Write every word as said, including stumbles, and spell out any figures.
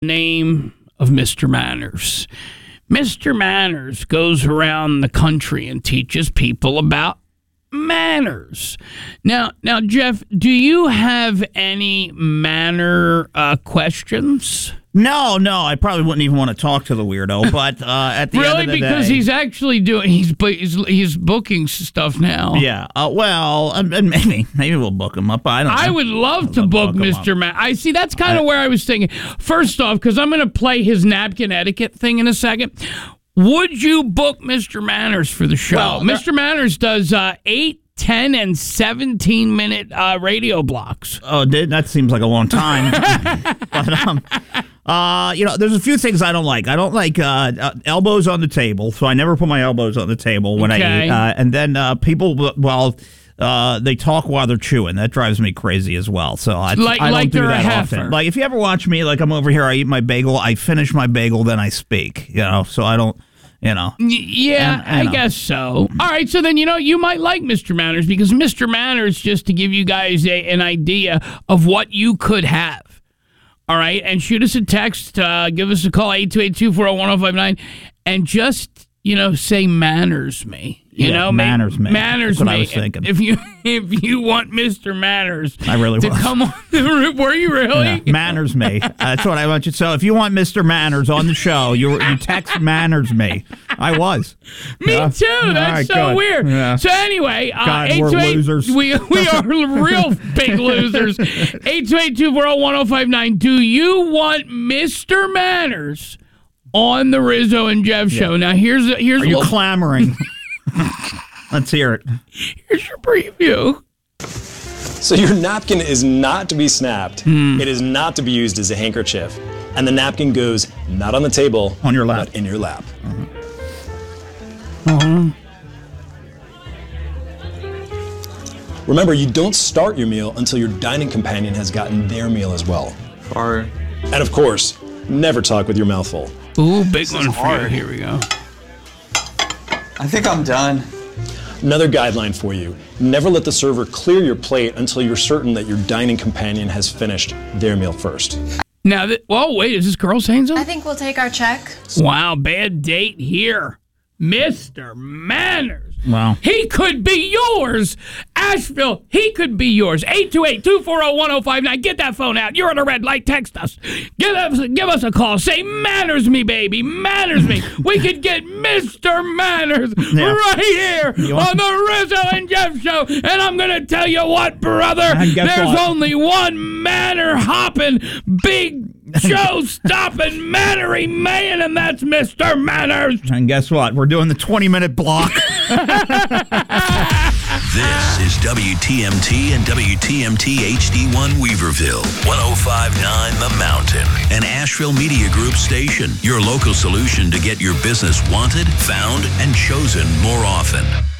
name of Mister Manners. Mister Manners goes around the country and teaches people about manners. Now, now, Jeff, do you have any manner uh, questions? No, no, I probably wouldn't even want to talk to the weirdo. But uh, at the really? end of the day, because he's actually doing he's he's he's booking stuff now. Yeah. Uh, well, uh, maybe maybe we'll book him up. I don't. I know. would love I'll to book book him Mister up. Man. I see. That's kind of where I was thinking. First off, because I'm going to play his napkin etiquette thing in a second. Would you book Mister Manners for the show? Well, Mister Manners does uh, eight, ten, and seventeen minute uh, radio blocks. Oh, that seems like a long time. but um, uh, you know, there's a few things I don't like. I don't like uh, uh, elbows on the table, so I never put my elbows on the table when Okay. I eat. Uh, and then uh, people, well. Uh, they talk while they're chewing. That drives me crazy as well. So I, Like- I don't like do they're a that heifer. often. Like if you ever watch me, like I'm over here, I eat my bagel, I finish my bagel, then I speak. You know, so I don't. You know. Y- Yeah, And- and, I uh, guess so. All right, so then, you know, you might like Mister Manners because Mister Manners, just to give you guys a, an idea of what you could have. All right, and shoot us a text, uh, give us a call, eight two eight, two four zero, one zero five nine, and just, you know, say manners me. You Yeah, know, manners me. Manners That's what me. I was thinking. If you if you want Mister Manners I really to was. come on the were you really? Yeah, manners me. That's what I want you. So if you want Mister Manners on the show, you you text manners me. I was. Me Yeah. too. All That's right, so good. weird. Yeah. So anyway, uh, God, eight we're two eight losers. We we are real big losers. Eight two eight two four zero one zero five nine. Do you want Mister Manners on the Rizzo and Jeff show? Now here's a, here's Are a you little, clamoring? Let's hear it. here's your preview. So your napkin is not to be snapped. It is not to be used as a handkerchief. And the napkin goes not on the table, On your lap. but in your lap. Remember, you don't start your meal until your dining companion has gotten their meal as well. Hard. And of course, never talk with your mouth full. Ooh, big one is for you. hard. Here we go. I think I'm done. Another guideline for you, never let the server clear your plate until you're certain that your dining companion has finished their meal first. Now, that, well, wait, is this girl saying I something? think we'll take our check. Wow, bad date here. Mister Manners. Wow. He could be yours. Asheville, he could be yours. eight two eight, two four zero, one zero five nine. Get that phone out. You're on a red light. Text us. Give us, give us a call. Say, Manners me, baby. Manners me. We could get Mister Manners Yeah. right here You want- on the Rizzo and Jeff show. And I'm going to tell you what, brother. And guess There's what? only one manner hopping, big show stopping, mannery man, and that's Mister Manners. And guess what? We're doing the twenty minute block. This is W T M T and W T M T H D one Weaverville, one oh five point nine The Mountain, an Asheville Media Group station, your local solution to get your business wanted, found, and chosen more often.